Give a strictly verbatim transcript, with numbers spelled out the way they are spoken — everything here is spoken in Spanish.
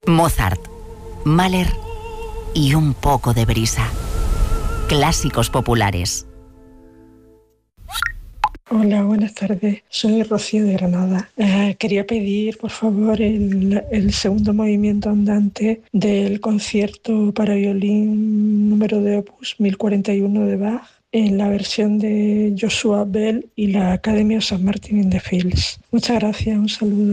Mozart, Mahler y un poco de brisa. Clásicos populares. Hola, buenas tardes. Soy Rocío de Granada. Eh, quería pedir, por favor, el, el segundo movimiento andante del concierto para violín número de Opus mil cuarenta y uno de Bach en la versión de Joshua Bell y la Academy of Saint Martin in the Fields. Muchas gracias, un saludo.